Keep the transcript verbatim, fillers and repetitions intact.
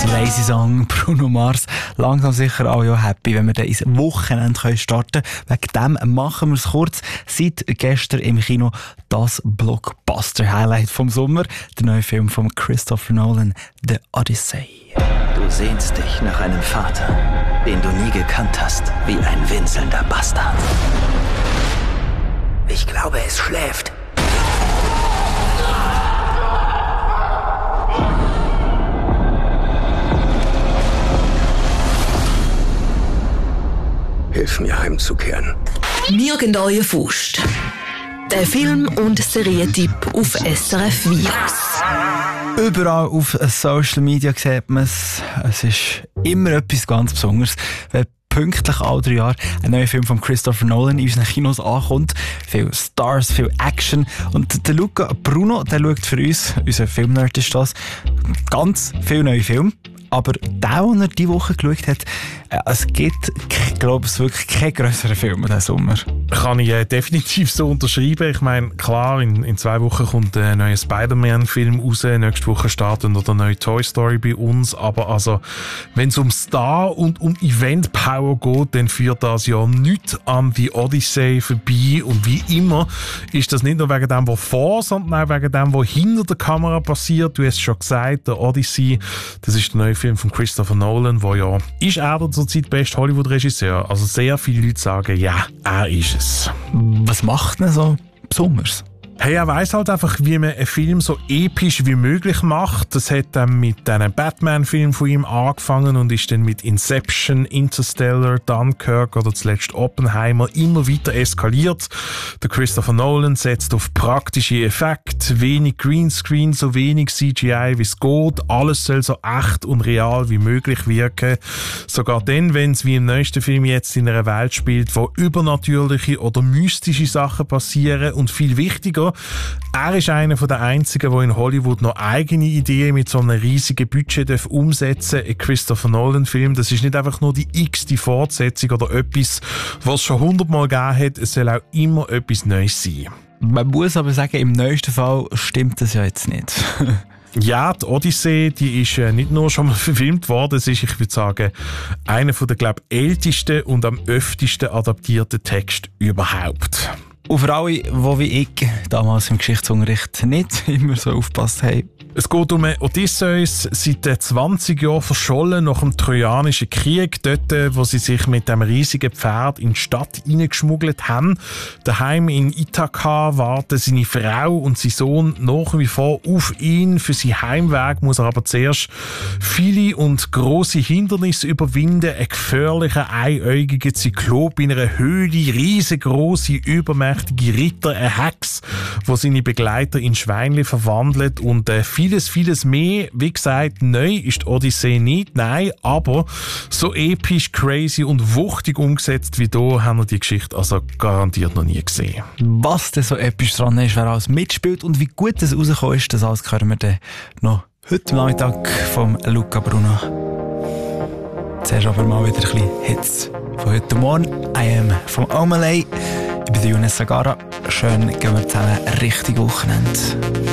Lazy Song, Bruno Mars. Langsam sicher auch ja happy, wenn wir dann ins Wochenende starten können. Wegen dem machen wir es kurz. Seit gestern im Kino das Blockbuster-Highlight vom Sommer. Der neue Film von Christopher Nolan, The Odyssey. Du sehnst dich nach einem Vater, den du nie gekannt hast, wie ein winselnder Bastard. Ich glaube, es schläft. Hilf mir heimzukehren. Nirgend eure Faust. Der Film- und Serientipp auf S R F Virus. Überall auf Social Media sieht man es. Es ist immer etwas ganz Besonderes, wenn pünktlich alle drei Jahre ein neuer Film von Christopher Nolan in unseren Kinos ankommt. Viele Stars, viel Action. Und der Luca Bruno, der schaut für uns, unser Filmnerd ist das, ganz viele neue Filme. Aber der, den er diese Woche geschaut hat, äh, es gibt, ich glaube, es wirklich keinen grösseren Film diesen Sommer. Kann ich äh, definitiv so unterschreiben. Ich meine, klar, in, in zwei Wochen kommt ein neuer Spider-Man-Film raus, nächste Woche startet noch der neue Toy Story bei uns. Aber also, wenn es um Star und um Event-Power geht, dann führt das ja nicht an die Odyssey vorbei. Und wie immer ist das nicht nur wegen dem, was vor, sondern auch wegen dem, was hinter der Kamera passiert. Du hast es schon gesagt, der Odyssey, das ist der neue Film von Christopher Nolan, wo ja, ist er der zurzeit beste Hollywood-Regisseur? Also sehr viele Leute sagen, ja, er ist es. Was macht denn so besonders? Hey, er weiss halt einfach, wie man einen Film so episch wie möglich macht. Das hat dann mit einem Batman-Film von ihm angefangen und ist dann mit Inception, Interstellar, Dunkirk oder zuletzt Oppenheimer immer weiter eskaliert. Der Christopher Nolan setzt auf praktische Effekte, wenig Greenscreen, so wenig C G I wie es geht. Alles soll so echt und real wie möglich wirken. Sogar dann, wenn es wie im neuesten Film jetzt in einer Welt spielt, wo übernatürliche oder mystische Sachen passieren und viel wichtiger, er ist einer der einzigen, der in Hollywood noch eigene Ideen mit so einem riesigen Budget umsetzen darf. Ein Christopher Nolan-Film, das ist nicht einfach nur die x-te Fortsetzung oder etwas, was es schon hundertmal gegeben hat. Es soll auch immer etwas Neues sein. Man muss aber sagen, im neuesten Fall stimmt das ja jetzt nicht. Ja, die Odyssee, die ist äh, nicht nur schon mal verfilmt worden, es ist, ich würde sagen, einer der, glaube ich, ältesten und am öftesten adaptierten Texte überhaupt. Und für alle, die wie ich damals im Geschichtsunterricht nicht immer so aufgepasst haben. Es geht um Odysseus, seit zwanzig Jahren verschollen nach dem Trojanischen Krieg, dort, wo sie sich mit dem riesigen Pferd in die Stadt hineingeschmuggelt haben. Daheim in Ithaka warten seine Frau und sein Sohn nach wie vor auf ihn. Für seinen Heimweg muss er aber zuerst viele und grosse Hindernisse überwinden. Ein gefährlicher, einäugiger Zyklop in einer Höhle, riesengroße, übermächtige Ritter, eine Hex, wo seine Begleiter in Schweinchen verwandelt und äh, vieles, vieles mehr. Wie gesagt, neu ist die Odyssee nicht, nein, aber so episch, crazy und wuchtig umgesetzt wie hier haben wir die Geschichte also garantiert noch nie gesehen. Was denn so episch dran ist, wer alles mitspielt und wie gut es rausgekommen ist, das alles hören wir dann noch heute Nachmittag vom Luca Bruno. Zuerst aber mal wieder ein bisschen Hits von heute Morgen. I am vom Omalay. Ich bin Younes Sagara. Schön, gehen wir zusammen richtig Wochenende.